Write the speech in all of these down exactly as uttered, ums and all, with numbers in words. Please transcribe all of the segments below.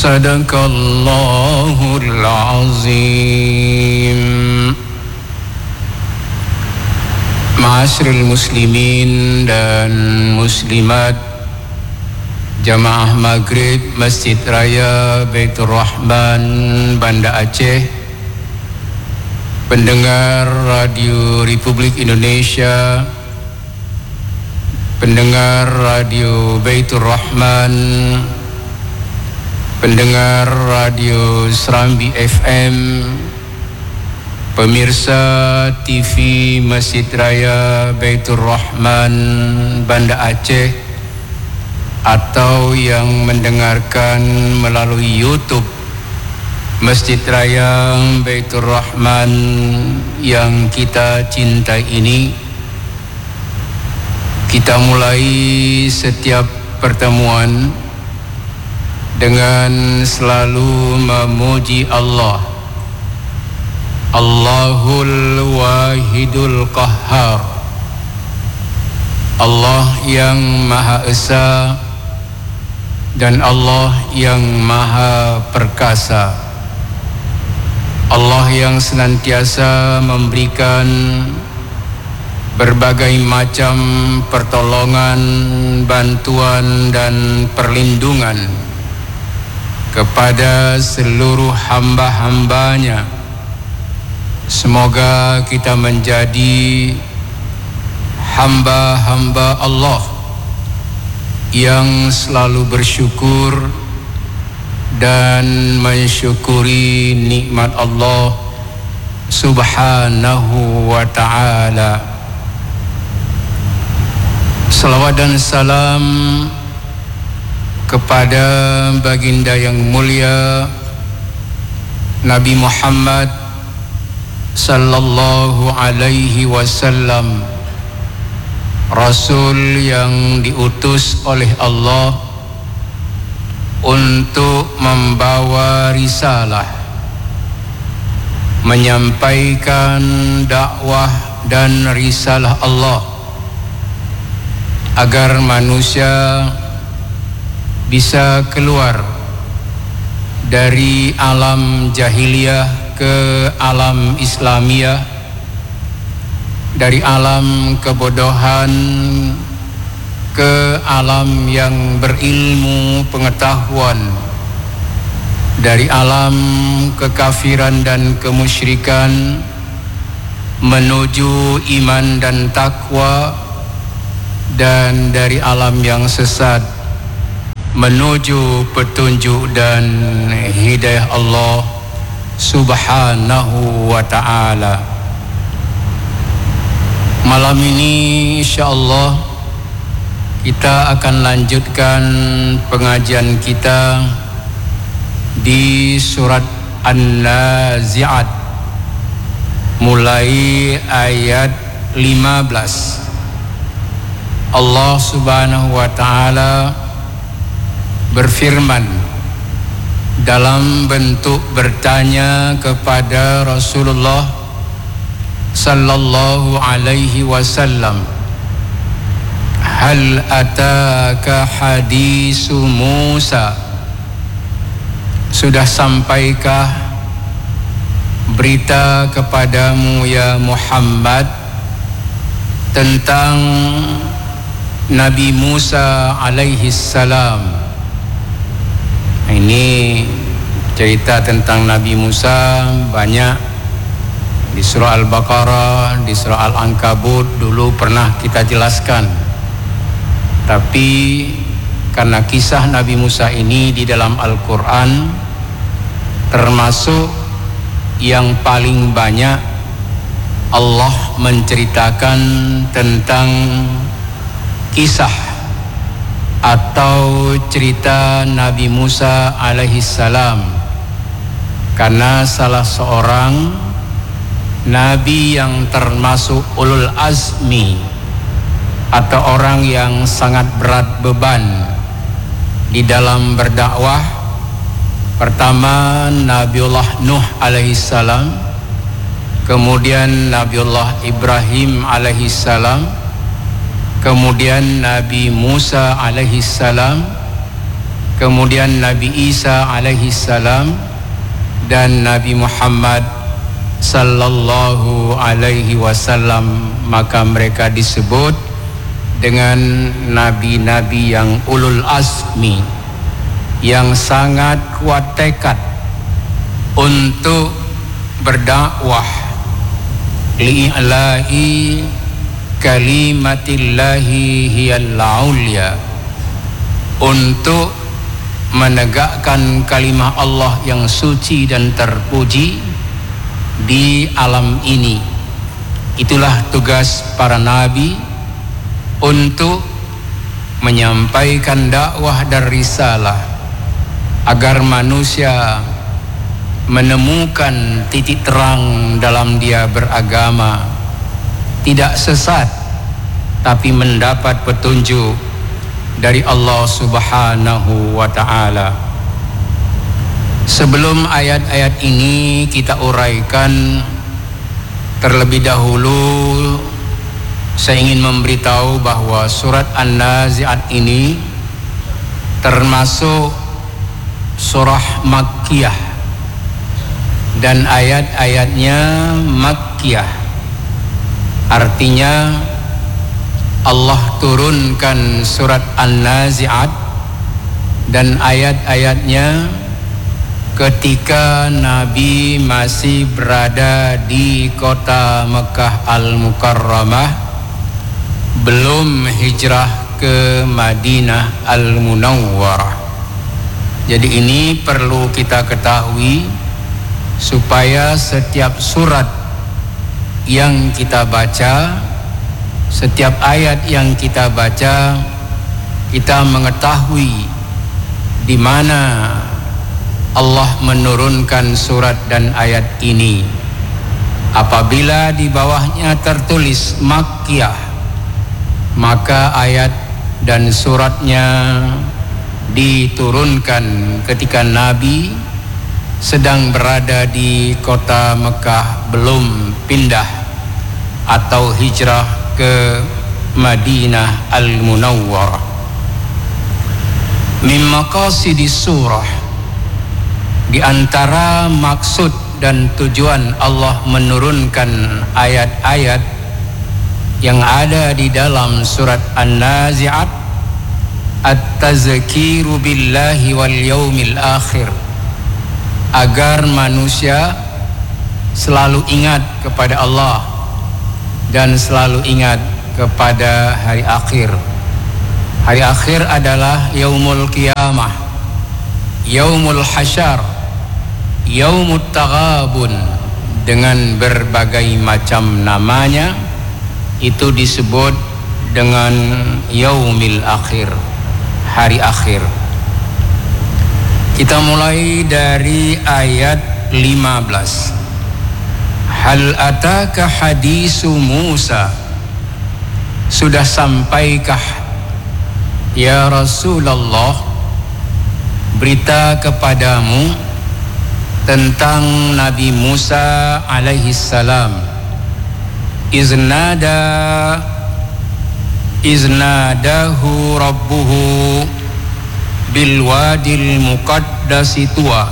Sadaqallahul azim. Ma'asyiral muslimin dan muslimat Jamaah Maghrib Masjid Raya Baitur Rahman Banda Aceh, pendengar Radio Republik Indonesia, pendengar Radio Baitur Rahman, pendengar Radio Serambi F M, pemirsa T V Masjid Raya Baitur Rahman Banda Aceh, atau yang mendengarkan melalui YouTube Masjid Raya Baitur Rahman yang kita cintai ini. Kita mulai setiap pertemuan dengan selalu memuji Allah, Allahul Wahidul Qahhar, Allah yang Maha Esa dan Allah yang Maha Perkasa, Allah yang senantiasa memberikan berbagai macam pertolongan, bantuan dan perlindungan kepada seluruh hamba-hambanya. Semoga kita menjadi hamba-hamba Allah yang selalu bersyukur dan mensyukuri nikmat Allah Subhanahu wa ta'ala. Salawat dan salam kepada baginda yang mulia Nabi Muhammad sallallahu alaihi wasallam, Rasul yang diutus oleh Allah untuk membawa risalah, menyampaikan dakwah dan risalah Allah agar manusia bisa keluar dari alam jahiliyah ke alam Islamiyah, dari alam kebodohan ke alam yang berilmu pengetahuan, dari alam kekafiran dan kemusyrikan menuju iman dan takwa, dan dari alam yang sesat menuju petunjuk dan hidayah Allah Subhanahu wa ta'ala. Malam ini insyaallah kita akan lanjutkan pengajian kita di surat An-Nazi'at mulai ayat lima belas. Allah Subhanahu wa ta'ala berfirman dalam bentuk bertanya kepada Rasulullah sallallahu alaihi wasallam, hal ataka hadisu Musa, sudah sampaikah berita kepadamu ya Muhammad tentang Nabi Musa alaihi salam? Ini cerita tentang Nabi Musa banyak di surah Al-Baqarah, di surah Al-Ankabut dulu pernah kita jelaskan. Tapi karena kisah Nabi Musa ini di dalam Al-Quran termasuk yang paling banyak Allah menceritakan tentang kisah atau cerita Nabi Musa alaihissalam, karena salah seorang Nabi yang termasuk ulul azmi atau orang yang sangat berat beban di dalam berdakwah. Pertama Nabiullah Nuh alaihissalam, kemudian Nabiullah Ibrahim alaihissalam, kemudian Nabi Musa alaihissalam, kemudian Nabi Isa alaihi salam, dan Nabi Muhammad sallallahu alaihi wasallam, maka mereka disebut dengan nabi-nabi yang ulul azmi, yang sangat kuat tekad untuk berdakwah li'ila'i kalimatillahi hiyal ulya, untuk menegakkan kalimah Allah yang suci dan terpuji di alam ini. Itulah tugas para nabi, untuk menyampaikan dakwah dan risalah agar manusia menemukan titik terang dalam dia beragama, tidak sesat tapi mendapat petunjuk dari Allah Subhanahu wa ta'ala. Sebelum ayat-ayat ini kita uraikan terlebih dahulu, saya ingin memberitahu bahwa surat An-Nazi'at ini termasuk surah Makkiyah, dan ayat-ayatnya Makkiyah. Artinya Allah turunkan surat An-Nazi'at dan ayat-ayatnya ketika Nabi masih berada di kota Mekah Al-Mukarramah, belum hijrah ke Madinah Al-Munawwarah. Jadi ini perlu kita ketahui, supaya setiap surat yang kita baca, setiap ayat yang kita baca, kita mengetahui di mana Allah menurunkan surat dan ayat ini. Apabila di bawahnya tertulis Makkiyah, maka ayat dan suratnya diturunkan ketika Nabi sedang berada di kota Mekah, belum pindah atau hijrah ke Madinah Al-Munawwarah. Min maqasidis surah, di antara maksud dan tujuan Allah menurunkan ayat-ayat yang ada di dalam surat An-Nazi'at, at-tazkiru billahi wal yaumil akhir, agar manusia selalu ingat kepada Allah dan selalu ingat kepada hari akhir. Hari akhir adalah yaumul qiyamah, yaumul hasyar, yaumut taghabun, dengan berbagai macam namanya. Itu disebut dengan yaumil akhir, hari akhir. Kita mulai dari ayat lima belas. Hal ataka hadisu Musa, sudah sampaikah ya Rasulullah berita kepadamu tentang Nabi Musa alaihi salam? Iznada iznadahu rabbuhu bil wadil muqaddasi tuwa,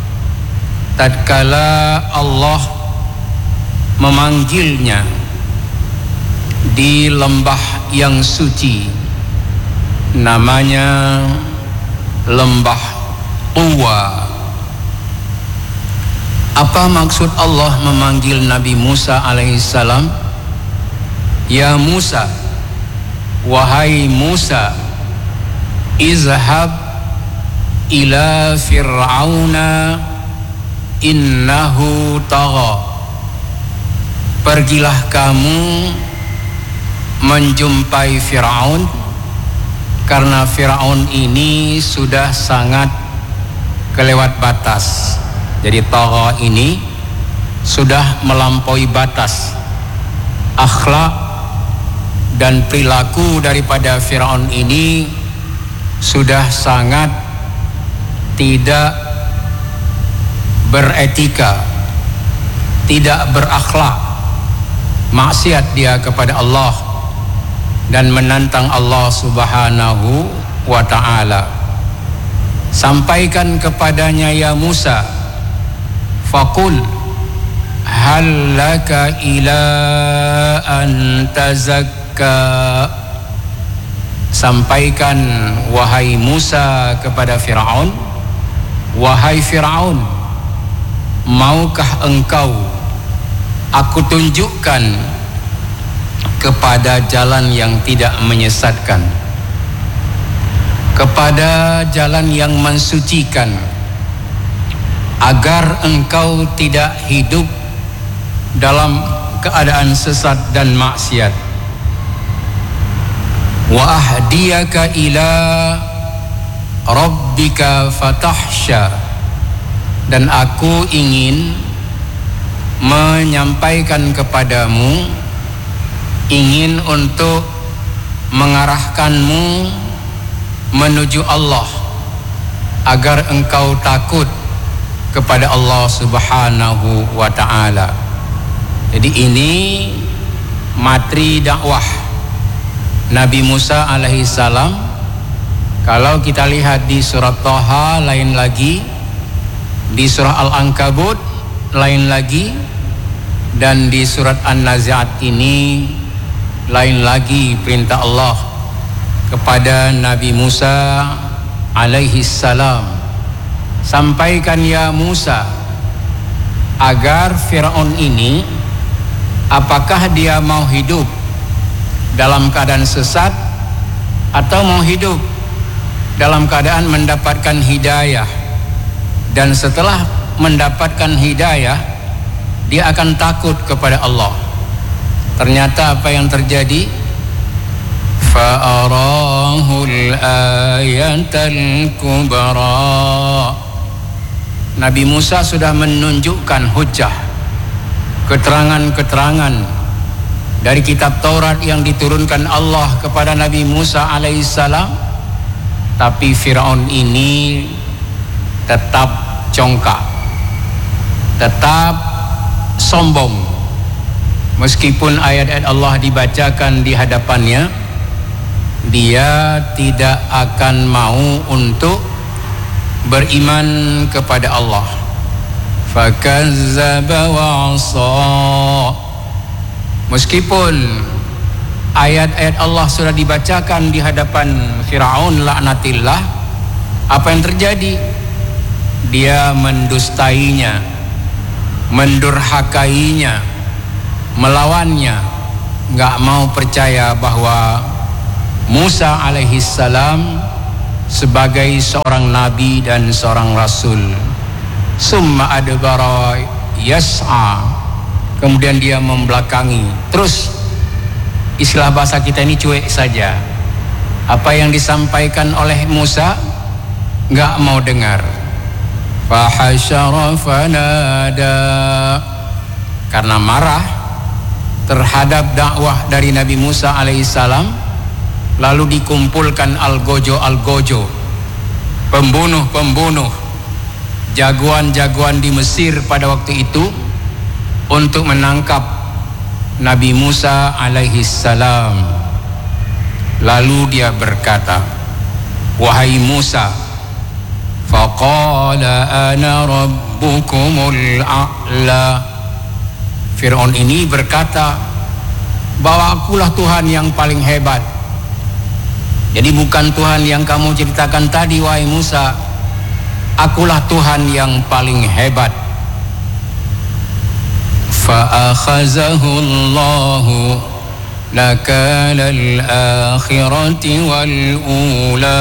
tatkala Allah memanggilnya di lembah yang suci, namanya lembah Tuwa. Apa maksud Allah memanggil Nabi Musa alaihissalam? Ya Musa, wahai Musa, izhab ila fir'auna innahu tagha, pergilah kamu menjumpai Fir'aun, karena Fir'aun ini sudah sangat kelewat batas. Jadi tagha ini sudah melampaui batas. Akhlak dan perilaku daripada Fir'aun ini sudah sangat tidak beretika, tidak berakhlak, maksiat dia kepada Allah dan menantang Allah Subhanahu wa ta'ala. sampaikan kepadanya ya Musa, faqul hal laka ila an tazakka, sampaikan wahai Musa kepada Fir'aun, wahai Fir'aun, maukah engkau aku tunjukkan kepada jalan yang tidak menyesatkan, kepada jalan yang mensucikan, agar engkau tidak hidup dalam keadaan sesat dan maksiat. Wa ahdiyaka ila rabbika fatahsya, dan aku ingin menyampaikan kepadamu, ingin untuk mengarahkanmu menuju Allah, agar engkau takut kepada Allah Subhanahu wa ta'ala. Jadi ini materi dakwah Nabi Musa alaihi salam. Kalau kita lihat di surat Thaha lain lagi, di surah Al-Ankabut lain lagi, dan di surat An-Nazi'at ini lain lagi perintah Allah kepada Nabi Musa alaihi salam. Sampaikan ya Musa, agar Fir'aun ini, apakah dia mau hidup dalam keadaan sesat atau mau hidup dalam keadaan mendapatkan hidayah, dan setelah mendapatkan hidayah dia akan takut kepada Allah. Ternyata apa yang terjadi? Fa'arahul ayatal kubra. Nabi Musa sudah menunjukkan hujjah, keterangan-keterangan dari kitab Taurat yang diturunkan Allah kepada Nabi Musa alaihissalam, tapi Fir'aun ini tetap congkak, tetap sombong. Meskipun ayat-ayat Allah dibacakan di hadapannya, dia tidak akan mau untuk beriman kepada Allah. Fakazzaba wa 'asa. Meskipun ayat-ayat Allah sudah dibacakan di hadapan Fir'aun laknatillah, apa yang terjadi? Dia mendustainya, mendurhakainya, melawannya, nggak mau percaya bahwa Musa alaihissalam sebagai seorang nabi dan seorang rasul. Summa adbara yas'a, kemudian dia membelakangi. Terus istilah bahasa kita ini cuek saja. Apa yang disampaikan oleh Musa nggak mau dengar. Fahasyara fanada, karena marah terhadap dakwah dari Nabi Musa alaihissalam, lalu dikumpulkan algojo-algojo, pembunuh-pembunuh, jagoan-jagoan di Mesir pada waktu itu untuk menangkap Nabi Musa alaihissalam. Lalu dia berkata, wahai Musa, faqala ana rabbukumul a'la. Fir'aun ini berkata bahwa akulah Tuhan yang paling hebat. Jadi bukan Tuhan yang kamu ceritakan tadi wahai Musa, akulah Tuhan yang paling hebat. Fa'akhazahu Allahu nakala al-akhirati wal-ula.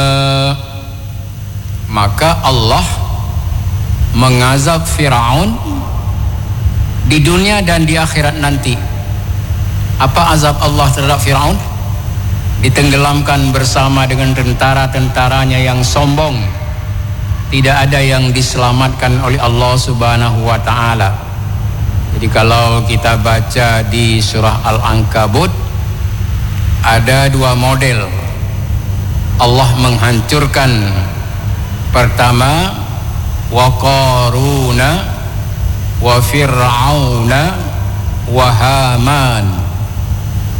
Maka Allah mengazab Fir'aun di dunia dan di akhirat nanti. Apa azab Allah terhadap Fir'aun? Ditenggelamkan bersama dengan tentara-tentaranya yang sombong. Tidak ada yang diselamatkan oleh Allah Subhanahu wa ta'ala. Jadi kalau kita baca di surah Al-Ankabut, ada dua model Allah menghancurkan. Pertama, wa Qaruna wa Fir'auna wa Haman.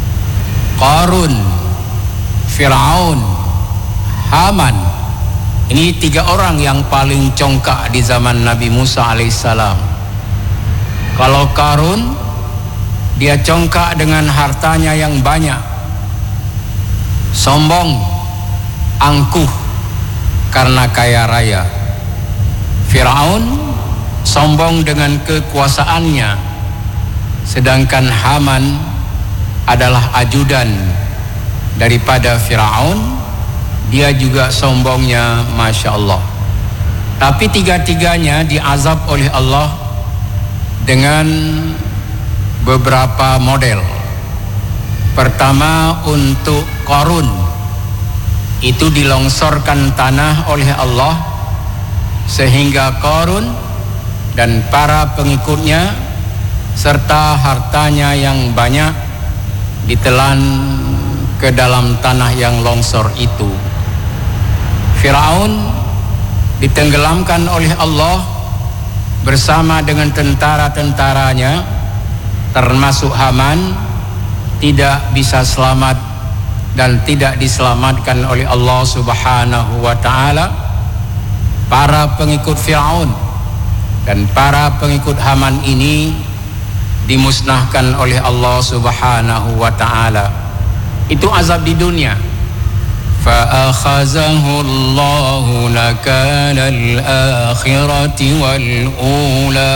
Qarun, Fir'aun, Haman, Ini tiga orang yang paling congkak di zaman Nabi Musa alaihissalam. Kalau Qarun, dia congkak dengan hartanya yang banyak, sombong, angkuh karena kaya raya. Firaun sombong dengan kekuasaannya, sedangkan Haman adalah ajudan daripada Firaun. Dia juga sombongnya, Masya Allah. Tapi tiga-tiganya diazab oleh Allah dengan beberapa model. Pertama, untuk Qarun, itu dilongsorkan tanah oleh Allah sehingga Qarun dan para pengikutnya serta hartanya yang banyak ditelan ke dalam tanah yang longsor itu. Firaun ditenggelamkan oleh Allah bersama dengan tentara-tentaranya, termasuk Haman, tidak bisa selamat dan tidak diselamatkan oleh Allah Subhanahu wa taala. Para pengikut Firaun dan para pengikut Haman ini dimusnahkan oleh Allah Subhanahu wa taala. Itu azab di dunia. فَأَخَذَهُ اللَّهُ نَكَالَ الْآخِرَةِ وَالْأُولَى.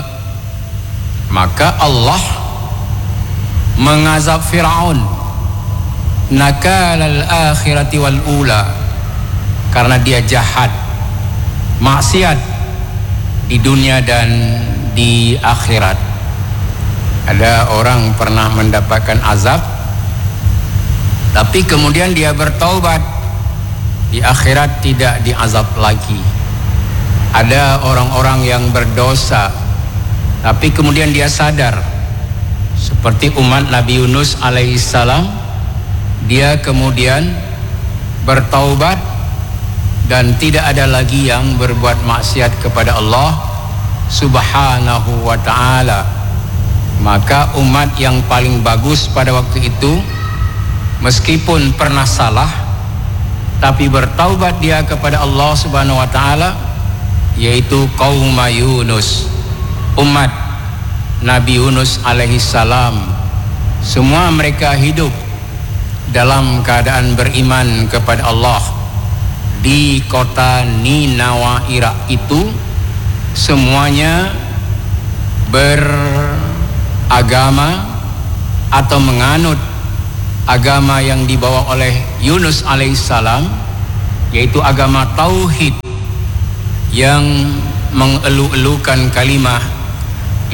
Maka Allah mengazab Fir'aun nakal al-akhirati wal-ula, karena dia jahat, maksiat di dunia dan di akhirat. Ada orang pernah mendapatkan azab tapi kemudian dia bertaubat, di akhirat tidak diazab lagi. Ada orang-orang yang berdosa tapi kemudian dia sadar, seperti umat Nabi Yunus alaihissalam, dia kemudian bertaubat dan tidak ada lagi yang berbuat maksiat kepada Allah Subhanahu wa ta'ala. Maka umat yang paling bagus pada waktu itu, meskipun pernah salah tapi bertaubat dia kepada Allah Subhanahu wa taala, yaitu kaum Yunus, umat Nabi Yunus alaihi salam. Semua mereka hidup dalam keadaan beriman kepada Allah. Di kota Ninawa Irak itu semuanya beragama atau menganut agama yang dibawa oleh Yunus alaihissalam, yaitu agama tauhid yang mengelu-elukan kalimah